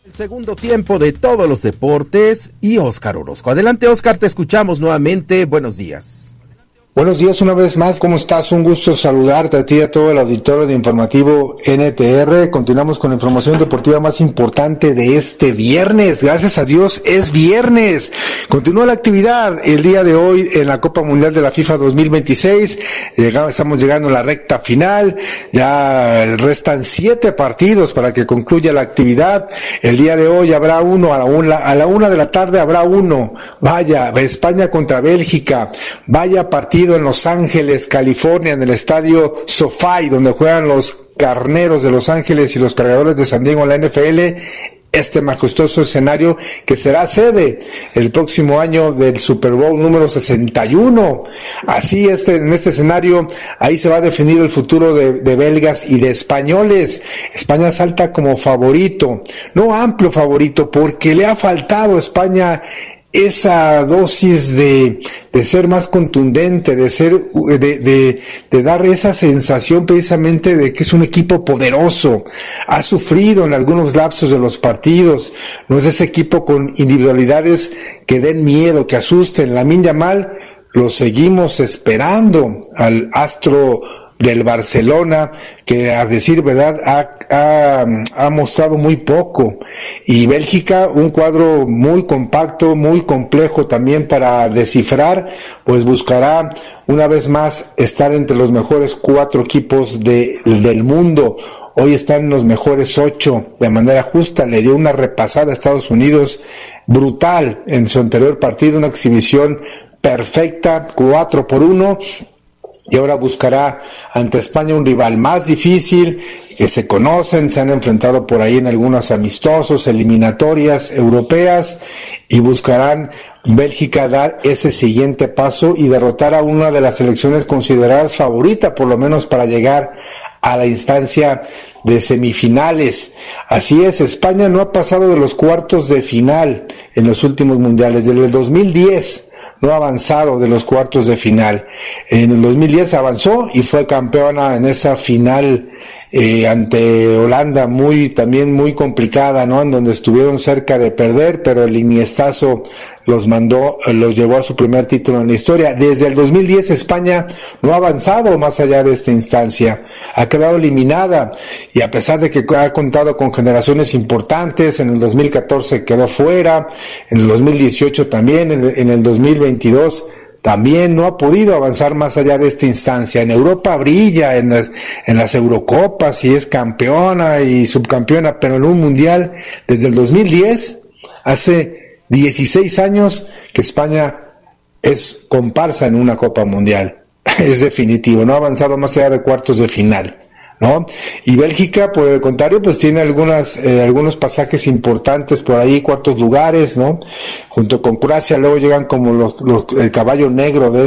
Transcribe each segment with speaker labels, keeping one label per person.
Speaker 1: El segundo tiempo de todos los deportes y Óscar Orozco. Adelante, Óscar, te escuchamos nuevamente. Buenos días.
Speaker 2: Buenos días una vez más, ¿cómo estás? Un gusto saludarte a ti y a todo el auditorio de Informativo NTR. Continuamos con la información deportiva más importante de este viernes. Gracias a Dios es viernes. Continúa la actividad el día de hoy en la Copa Mundial de la FIFA 2026. Estamos llegando a la recta final. Ya restan 7 partidos para que concluya la actividad. El día de hoy habrá uno, a la 1 de la tarde habrá uno. Vaya, España contra Bélgica. Vaya partido en Los Ángeles, California, en el estadio SoFi, donde juegan los Carneros de Los Ángeles y los Cargadores de San Diego en la NFL. Este majestuoso escenario que será sede el próximo año del Super Bowl número 61. Así en este escenario, ahí se va a definir el futuro de belgas y de españoles. España salta como favorito, no amplio favorito, porque le ha faltado a España esa dosis de ser más contundente, de dar esa sensación precisamente de que es un equipo poderoso. Ha sufrido en algunos lapsos de los partidos. No es ese equipo con individualidades que den miedo, que asusten. Lamine Yamal lo seguimos esperando, al astro del Barcelona, que a decir verdad ha mostrado muy poco. Y Bélgica, un cuadro muy compacto, muy complejo también para descifrar, pues buscará una vez más estar entre los mejores 4 equipos del mundo. Hoy están en los mejores 8 de manera justa. Le dio una repasada a Estados Unidos brutal en su anterior partido, una exhibición perfecta, 4-1. Y ahora buscará ante España un rival más difícil, que se conocen, se han enfrentado por ahí en algunos amistosos, eliminatorias europeas, y buscarán Bélgica dar ese siguiente paso y derrotar a una de las selecciones consideradas favorita, por lo menos para llegar a la instancia de semifinales. Así es, España no ha pasado de los cuartos de final en los últimos mundiales, desde el 2010. No ha avanzado de los cuartos de final. En el 2010 avanzó y fue campeona en esa final ante Holanda, también muy complicada, ¿no? En donde estuvieron cerca de perder, pero el iniestazo los llevó a su primer título en la historia. Desde el 2010 España no ha avanzado más allá de esta instancia, ha quedado eliminada, y a pesar de que ha contado con generaciones importantes, en el 2014 quedó fuera, en el 2018 también, en el 2022 también no ha podido avanzar más allá de esta instancia. En Europa brilla en las Eurocopas y es campeona y subcampeona, pero en un mundial desde el 2010, hace 16 años que España es comparsa en una Copa Mundial. Es definitivo, no ha avanzado más allá de cuartos de final, ¿no? Y Bélgica, por el contrario, pues tiene algunos pasajes importantes por ahí, cuartos lugares, ¿no? Junto con Croacia, luego llegan como el caballo negro de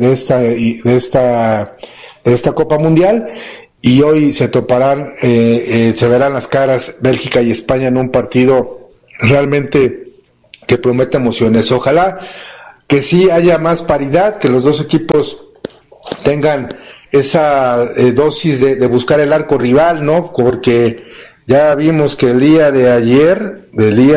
Speaker 2: esta Copa Mundial, y hoy se toparán, se verán las caras Bélgica y España en un partido realmente que promete emociones. Ojalá que sí haya más paridad, que los dos equipos tengan esa dosis de buscar el arco rival, ¿no? Porque ya vimos que el día de ayer,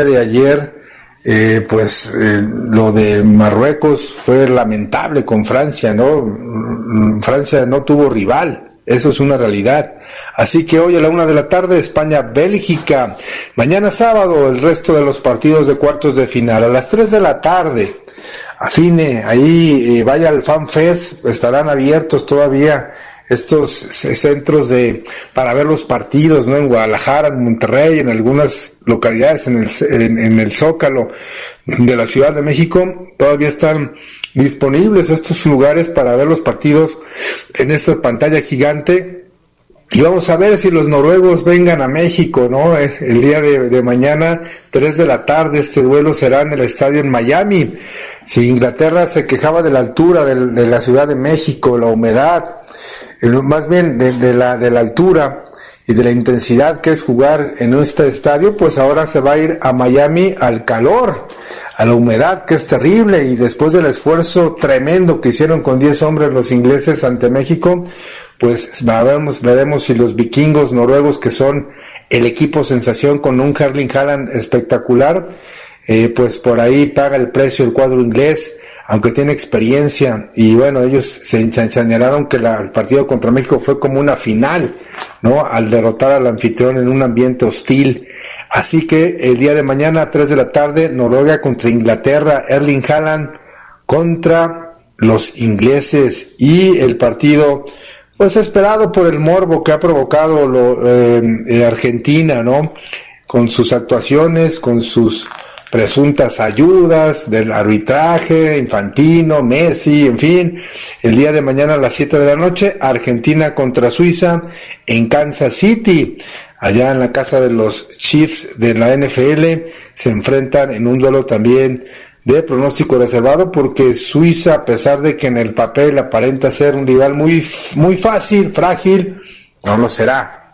Speaker 2: lo de Marruecos fue lamentable con Francia, ¿no? Francia no tuvo rival. Eso es una realidad. Así que hoy a la 1 de la tarde, España-Bélgica. Mañana sábado, el resto de los partidos de cuartos de final. A las 3 de la tarde, afine, ahí vaya al Fan Fest, estarán abiertos todavía estos centros para ver los partidos, ¿no? En Guadalajara, en Monterrey, en algunas localidades, en el Zócalo de la Ciudad de México, todavía están disponibles estos lugares para ver los partidos en esta pantalla gigante. Y vamos a ver si los noruegos vengan a México, ¿no? El día de mañana, 3 de la tarde, este duelo será en el estadio en Miami. Si Inglaterra se quejaba de la altura de la Ciudad de México, la humedad, más bien de la altura y de la intensidad que es jugar en este estadio, pues ahora se va a ir a Miami al calor, a la humedad, que es terrible, y después del esfuerzo tremendo que hicieron con 10 hombres los ingleses ante México, pues veremos si los vikingos noruegos, que son el equipo sensación con un Erling Haaland espectacular, pues por ahí paga el precio el cuadro inglés, aunque tiene experiencia, y bueno, ellos se señalaron que el partido contra México fue como una final, ¿no? Al derrotar al anfitrión en un ambiente hostil. Así que el día de mañana a 3 de la tarde, Noruega contra Inglaterra, Erling Haaland contra los ingleses, y el partido pues esperado por el morbo que ha provocado Argentina, ¿no? Con sus actuaciones, con sus presuntas ayudas del arbitraje, Infantino, Messi, en fin. El día de mañana a las 7 de la noche, Argentina contra Suiza en Kansas City, allá en la casa de los Chiefs de la NFL, se enfrentan en un duelo también de pronóstico reservado, porque Suiza, a pesar de que en el papel aparenta ser un rival muy fácil, frágil, no lo será.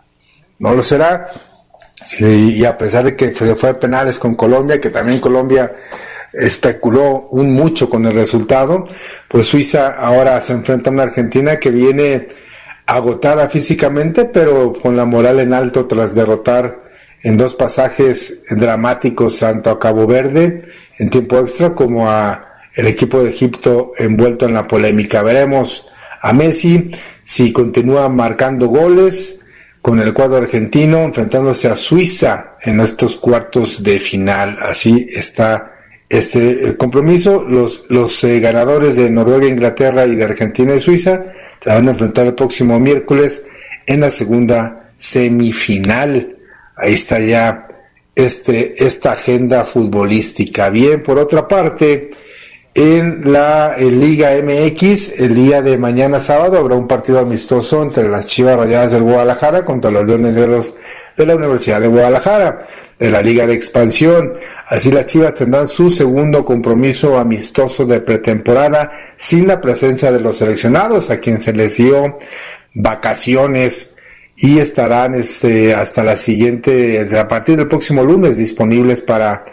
Speaker 2: Sí, y a pesar de que fue a penales con Colombia, que también Colombia especuló mucho con el resultado, pues Suiza ahora se enfrenta a una Argentina que viene agotada físicamente, pero con la moral en alto tras derrotar en 2 pasajes dramáticos tanto a Cabo Verde en tiempo extra como a el equipo de Egipto envuelto en la polémica. Veremos a Messi si continúa marcando goles con el cuadro argentino, enfrentándose a Suiza en estos cuartos de final. Así está el compromiso. Los ganadores de Noruega, Inglaterra y de Argentina y Suiza se van a enfrentar el próximo miércoles en la segunda semifinal. Ahí está ya esta agenda futbolística. Bien, por otra parte, en la Liga MX, el día de mañana sábado habrá un partido amistoso entre las Chivas Rayadas del Guadalajara contra los Leones de la Universidad de Guadalajara, de la Liga de Expansión. Así las Chivas tendrán su segundo compromiso amistoso de pretemporada sin la presencia de los seleccionados, a quien se les dio vacaciones, y estarán hasta la siguiente, a partir del próximo lunes, disponibles para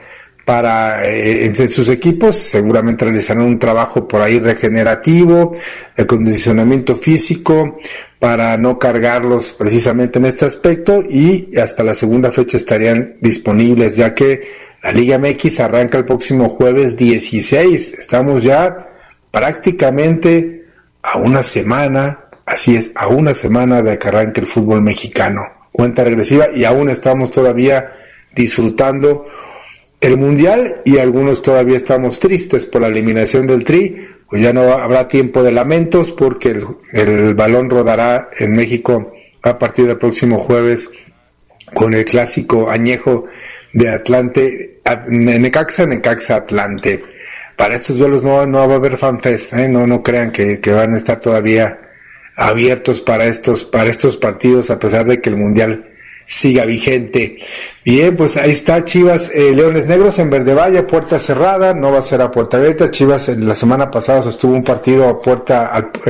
Speaker 2: en sus equipos. Seguramente realizarán un trabajo por ahí regenerativo, de acondicionamiento físico, para no cargarlos precisamente en este aspecto, y hasta la segunda fecha estarían disponibles, ya que la Liga MX arranca el próximo jueves 16. Estamos ya prácticamente a una semana, así es, a una semana de que arranque el fútbol mexicano. Cuenta regresiva, y aún estamos todavía disfrutando el Mundial, y algunos todavía estamos tristes por la eliminación del Tri. Pues ya no habrá tiempo de lamentos, porque el balón rodará en México a partir del próximo jueves con el clásico añejo de Atlante, Necaxa Atlante. Para estos duelos no va a haber fanfest, no crean que van a estar todavía abiertos para estos partidos, a pesar de que el Mundial siga vigente. Bien, pues ahí está Chivas, Leones Negros en Verde Valle, puerta cerrada, no va a ser a puerta abierta. Chivas en la semana pasada sostuvo un partido a puerta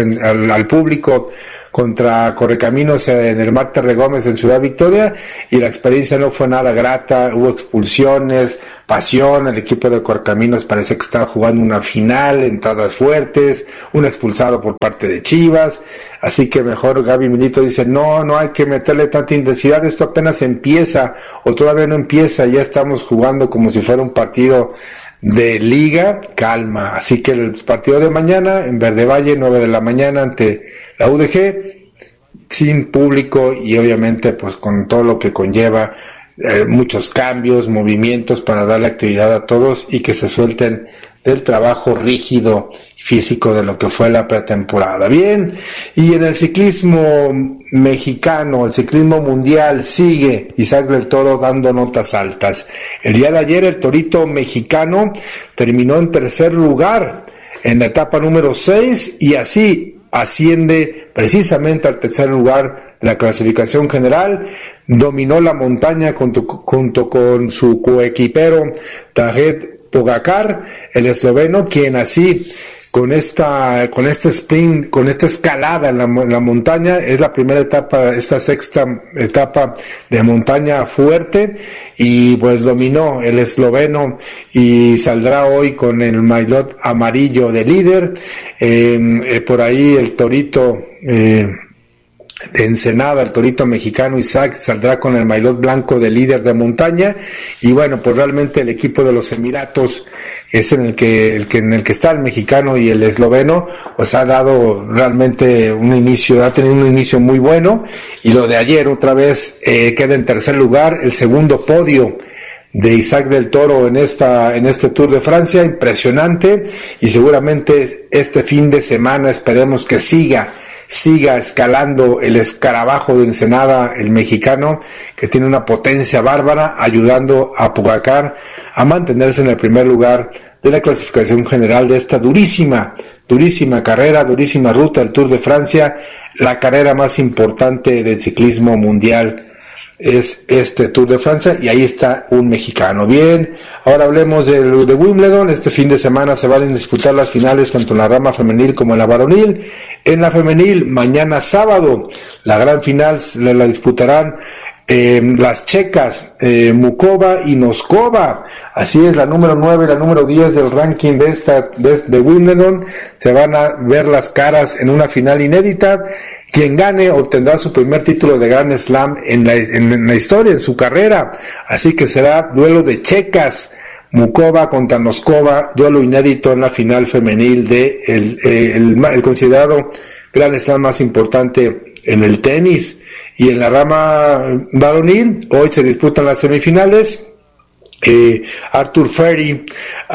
Speaker 2: al público contra Correcaminos en el Marte Regómez en Ciudad Victoria, y la experiencia no fue nada grata. Hubo expulsiones, pasión, el equipo de Correcaminos parece que estaba jugando una final, entradas fuertes, un expulsado por parte de Chivas, así que mejor Gaby Milito dice, no hay que meterle tanta intensidad, esto apenas empieza, o todavía no empieza, ya estamos jugando como si fuera un partido de liga, calma. Así que el partido de mañana en Verde Valle, 9 de la mañana ante la UDG, sin público, y obviamente pues con todo lo que conlleva, muchos cambios, movimientos para darle actividad a todos y que se suelten del trabajo rígido físico de lo que fue la pretemporada. Bien, y en el ciclismo mexicano, el ciclismo mundial sigue Isaac del Toro dando notas altas. El día de ayer el torito mexicano terminó en tercer lugar en la etapa número 6, y así asciende precisamente al tercer lugar de la clasificación general. Dominó la montaña junto con su coequipero Tadej Pogačar, el esloveno, quien así con esta sprint, con esta escalada en la montaña, es la primera etapa, esta sexta etapa de montaña fuerte, y pues dominó el esloveno y saldrá hoy con el maillot amarillo de líder. Por ahí el torito de Ensenada, el torito mexicano Isaac saldrá con el maillot blanco de líder de montaña, y bueno, pues realmente el equipo de los Emiratos es en el que está el mexicano y el esloveno, pues ha dado realmente ha tenido un inicio muy bueno, y lo de ayer otra vez queda en tercer lugar, el segundo podio de Isaac del Toro en este Tour de Francia, impresionante, y seguramente este fin de semana esperemos que siga escalando el escarabajo de Ensenada, el mexicano, que tiene una potencia bárbara, ayudando a Pogacar a mantenerse en el primer lugar de la clasificación general de esta durísima carrera, durísima ruta, el Tour de Francia, la carrera más importante del ciclismo mundial. Es este Tour de Francia, y ahí está un mexicano. Bien, ahora hablemos de Wimbledon. Este fin de semana se van a disputar las finales tanto en la rama femenil como en la varonil. En la femenil, mañana sábado, la gran final la disputarán las checas Mukova y Noskova. Así es, la número 9 y la número 10 del ranking de Wimbledon. Se van a ver las caras en una final inédita. Quien gane obtendrá su primer título de Grand Slam en la historia, en su carrera. Así que será duelo de checas, Mukova contra Noskova, duelo inédito en la final femenil de el considerado Grand Slam más importante en el tenis. Y en la rama varonil, hoy se disputan las semifinales. Arthur Ferry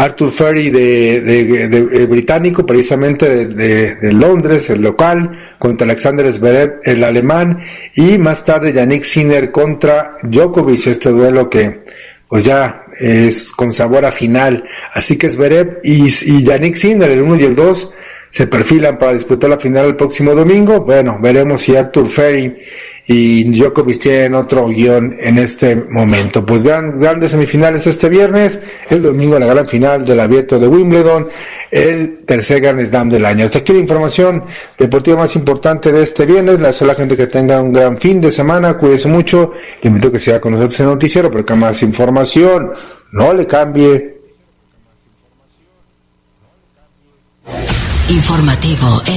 Speaker 2: de británico, precisamente de Londres, el local, contra Alexander Zverev, el alemán, y más tarde Yannick Sinner contra Djokovic, este duelo que pues ya es con sabor a final. Así que Zverev y Yannick Sinner, el 1 y el 2, se perfilan para disputar la final el próximo domingo. Bueno, veremos si Arthur Ferry y Djokovic tienen otro guión en este momento. Pues grandes semifinales este viernes, el domingo la gran final del Abierto de Wimbledon, el tercer Grand Slam del año. Hasta aquí la información deportiva más importante de este viernes. Le deseo a la gente que tenga un gran fin de semana, cuídese mucho, le invito a que siga con nosotros en el noticiero, porque más información, no le cambie.
Speaker 3: Informativo